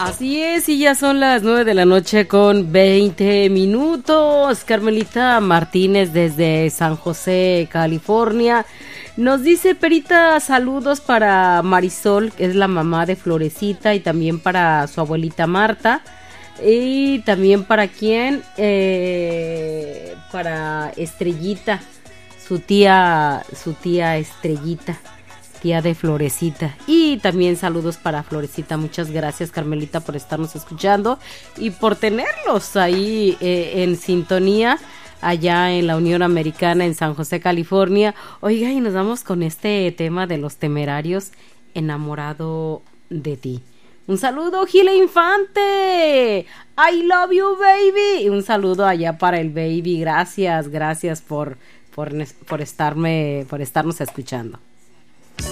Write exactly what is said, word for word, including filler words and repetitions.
Así es, y ya son las nueve de la noche con veinte minutos. Carmelita Martínez desde San José, California, nos dice: Perita, saludos para Marisol, que es la mamá de Florecita, y también para su abuelita Marta. Y también para quién, eh, para Estrellita, su tía, su tía Estrellita, tía de Florecita. Y también saludos para Florecita. Muchas gracias, Carmelita, por estarnos escuchando y por tenerlos ahí eh, en sintonía allá en la Unión Americana en San José, California. Oiga, y nos vamos con este tema de Los Temerarios, Enamorado de ti. Un saludo, Gila Infante. I love you, baby. Y un saludo allá para el baby. Gracias, gracias por, por, por estarme, por estarnos escuchando.